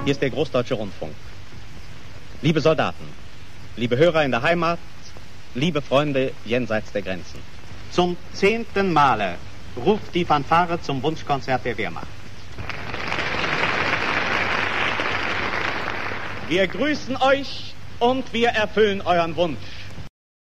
Hier ist der Großdeutsche Rundfunk. Liebe Soldaten, liebe Hörer in der Heimat, liebe Freunde jenseits der Grenzen. Zum 10. Male ruft die Fanfare zum Wunschkonzert der Wehrmacht. Wir grüßen euch und wir erfüllen euren Wunsch.